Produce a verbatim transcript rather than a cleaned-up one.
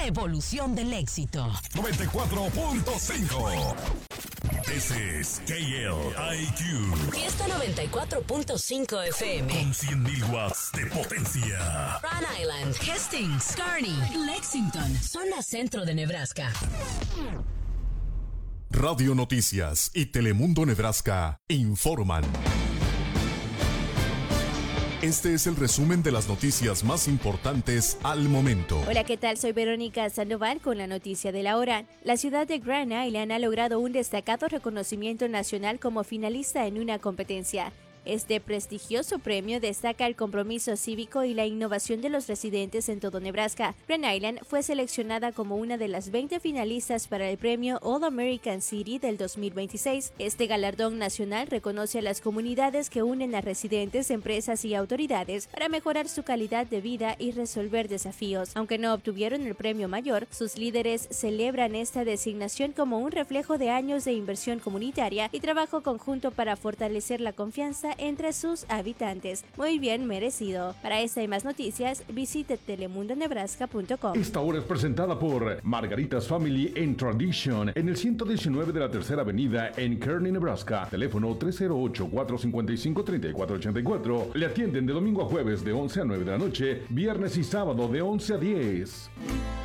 la evolución del éxito. noventa y cuatro punto cinco. This is K L I Q. Fiesta noventa y cuatro punto cinco F M. Con cien mil watts de potencia. Rhode Island, Hastings, Kearney, Lexington, zona centro de Nebraska. Radio Noticias y Telemundo Nebraska informan. Este es el resumen de las noticias más importantes al momento. Hola, ¿qué tal? Soy Verónica Sandoval con la noticia de la hora. La ciudad de Grand Island ha logrado un destacado reconocimiento nacional como finalista en una competencia. Este prestigioso premio destaca el compromiso cívico y la innovación de los residentes en todo Nebraska. Grand Island fue seleccionada como una de las veinte finalistas para el premio All American City del dos mil veintiséis. Este galardón nacional reconoce a las comunidades que unen a residentes, empresas y autoridades para mejorar su calidad de vida y resolver desafíos. Aunque no obtuvieron el premio mayor, sus líderes celebran esta designación como un reflejo de años de inversión comunitaria y trabajo conjunto para fortalecer la confianza entre sus habitantes. Muy bien merecido. Para esta y más noticias, visite telemundo nebraska punto com. Esta hora es presentada por Margaritas Family and Tradition en el ciento diecinueve de la Tercera Avenida en Kearney, Nebraska. Teléfono tres cero ocho, cuatro cinco cinco, tres cuatro ocho cuatro. Le atienden de domingo a jueves de once a nueve de la noche, viernes y sábado de once a diez.